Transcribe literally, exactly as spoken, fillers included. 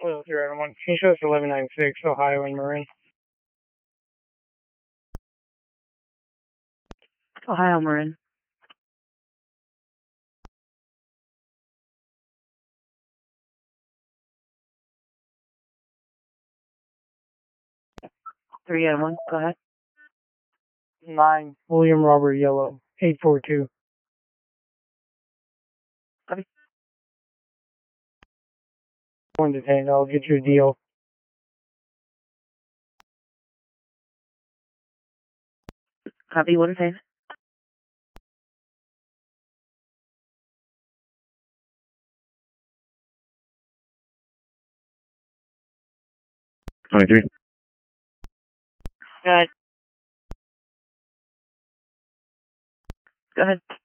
Oil zero one. Can you show us eleven ninety-six, Ohio and Marin? Ohio, Marin. Three and one. Go ahead. Nine. William Robert Yellow. Eight four two. Copy. One detained. I'll get you a deal. Copy. What is it? Twenty-three. Go ahead. Go ahead.